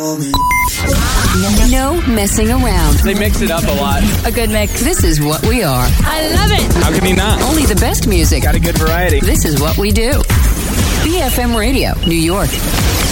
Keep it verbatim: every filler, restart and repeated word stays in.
me. No messing around. They mix it up a lot. A good mix. This is what we are. I love it. How can you not? Only the best music. Got a good variety. This is what we do. B F M Radio, New York.